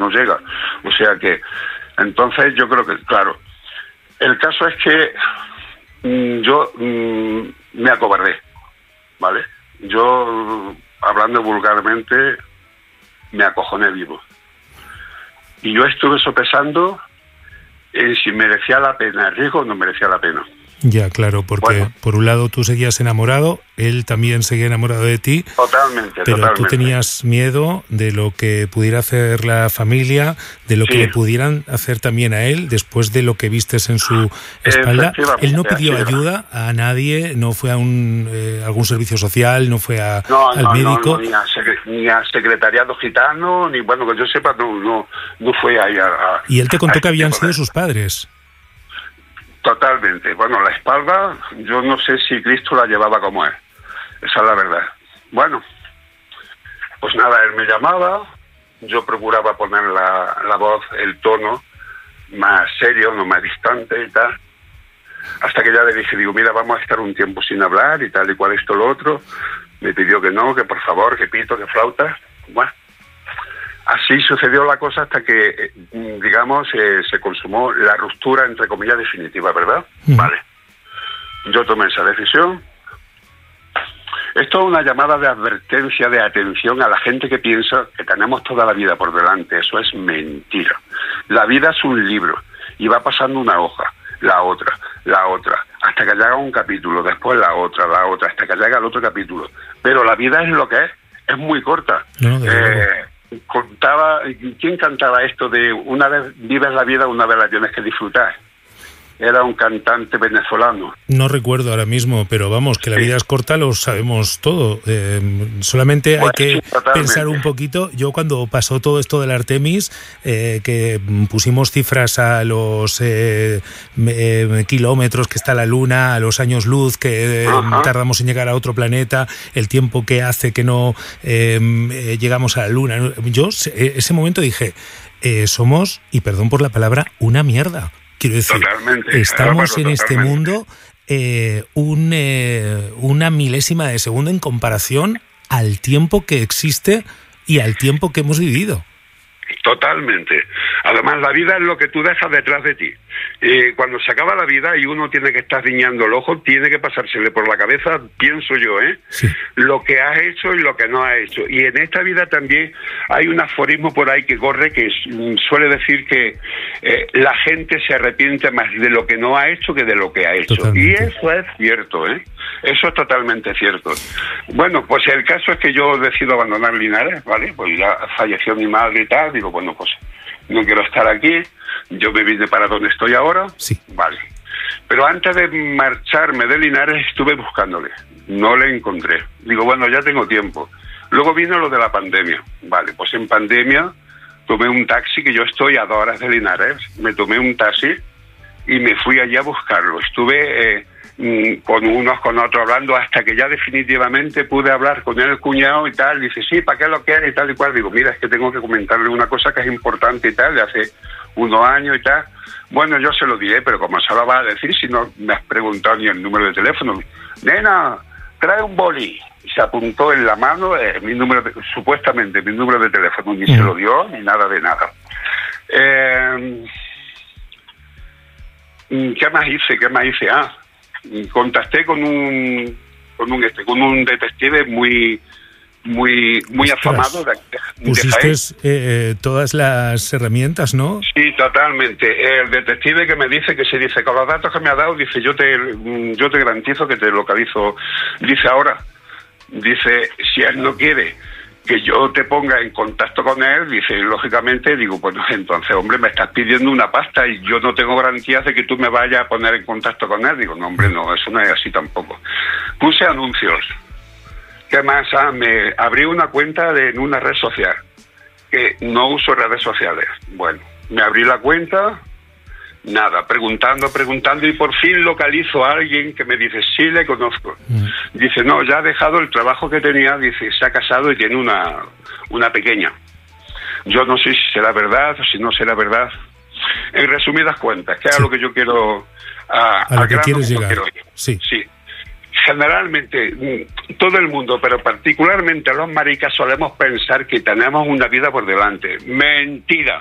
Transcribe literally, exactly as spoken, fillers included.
no llega. O sea que, entonces yo creo que, claro, el caso es que mmm, yo mmm, me acobardé, ¿vale? Yo, hablando vulgarmente, me acojoné vivo. Y yo estuve sopesando eh, si merecía la pena el riesgo o no merecía la pena. Ya, claro, porque bueno, por un lado tú seguías enamorado, él también seguía enamorado de ti. Totalmente, pero totalmente. Tú tenías miedo de lo que pudiera hacer la familia, de lo sí. que le pudieran hacer también a él después de lo que vistes en su espalda. Él no pidió ayuda a nadie, no fue a un eh, algún servicio social, no fue a, no, al no, médico. No, no, ni, a secre- ni a secretariado gitano, ni bueno, que yo sepa, no, no, no fue ahí a, a... Y él te contó a que habían este sido sus padres. Totalmente. Bueno, la espalda, yo no sé si Cristo la llevaba como él. Esa es la verdad. Bueno, pues nada, él me llamaba, yo procuraba poner la, la voz, el tono más serio, no más distante y tal, hasta que ya le dije, digo, mira, vamos a estar un tiempo sin hablar y tal y cual esto, lo otro. Me pidió que no, que por favor, que pito, que flauta. Bueno, así sucedió la cosa hasta que, digamos, eh, se consumó la ruptura, entre comillas, definitiva, ¿verdad? Mm. Vale. Yo tomé esa decisión. Esto es una llamada de advertencia, de atención a la gente que piensa que tenemos toda la vida por delante. Eso es mentira. La vida es un libro y va pasando una hoja, la otra, la otra, hasta que llega un capítulo, después la otra, la otra, hasta que llega el otro capítulo. Pero la vida es lo que es, es muy corta. No, de eh, contaba, ¿quién cantaba esto de una vez vives la vida, una vez la tienes que disfrutar? Era un cantante venezolano. No recuerdo ahora mismo, pero vamos, que la sí. vida es corta, lo sabemos todo. Eh, solamente pues hay que sí, pensar un poquito. Yo cuando pasó todo esto del Artemis, eh, que pusimos cifras a los eh, eh, kilómetros que está la Luna, a los años luz que eh, tardamos en llegar a otro planeta, el tiempo que hace que no eh, llegamos a la Luna. Yo ese momento dije, eh, somos, y perdón por la palabra, una mierda. Quiero decir, totalmente. estamos bueno, en totalmente. este mundo eh, un, eh, una milésima de segundo en comparación al tiempo que existe y al tiempo que hemos vivido. Totalmente. Además, la vida es lo que tú dejas detrás de ti. Eh, cuando se acaba la vida y uno tiene que estar guiñando el ojo, tiene que pasársele por la cabeza, pienso yo, ¿eh? Sí. lo que has hecho y lo que no has hecho. Y en esta vida también hay un aforismo por ahí que corre que suele decir que eh, la gente se arrepiente más de lo que no ha hecho que de lo que ha hecho. Totalmente. Y eso es cierto, ¿eh? Eso es totalmente cierto. Bueno, pues el caso es que yo decido abandonar Linares, ¿vale? Pues ya falleció mi madre y tal, digo, bueno, pues no quiero estar aquí, yo me vine para donde estoy ahora, sí. Vale. Pero antes de marcharme de Linares estuve buscándole, no le encontré. Digo, bueno, ya tengo tiempo. Luego vino lo de la pandemia, vale, pues en pandemia tomé un taxi, que yo estoy a dos horas de Linares, me tomé un taxi y me fui allí a buscarlo. Estuve eh, con unos, con otros hablando, hasta que ya definitivamente pude hablar con el cuñado y tal. Dice, sí, ¿para qué lo quieres? Y tal y cual. Digo, mira, es que tengo que comentarle una cosa que es importante y tal, de hace unos años y tal. Bueno, yo se lo diré, pero como se lo va a decir, si no me has preguntado ni el número de teléfono. Nena, trae un boli. Y se apuntó en la mano eh, mi número, de, supuestamente mi número de teléfono, ni mm. se lo dio, ni nada de nada. Eh, ¿Qué más hice? ¿Qué más hice? Ah, contacté con un con un este con un detective muy muy muy Ostras. afamado de, de Pusiste eh, todas las herramientas, ¿no? Sí, totalmente. El detective que me dice que se dice con los datos que me ha dado, dice, yo te yo te garantizo que te localizo. Dice ahora, dice, si él no quiere que yo te ponga en contacto con él, dice, lógicamente, digo, pues entonces, hombre, me estás pidiendo una pasta y yo no tengo garantías de que tú me vayas a poner en contacto con él. Digo, no, hombre, no, eso no es así tampoco. Puse anuncios. ¿Qué más? Ah, me abrí una cuenta de, en una red social, que no uso redes sociales. Bueno, me abrí la cuenta, nada, preguntando, preguntando, y por fin localizo a alguien que me dice, sí, le conozco. Mm. Dice, no, ya ha dejado el trabajo que tenía, dice, se ha casado y tiene una, una pequeña. Yo no sé si será verdad o si no será verdad. En resumidas cuentas, que es sí. a lo que yo quiero... A, a lo que quieres llegar. Quiero sí. sí. generalmente todo el mundo, pero particularmente los maricas, solemos pensar que tenemos una vida por delante. Mentira.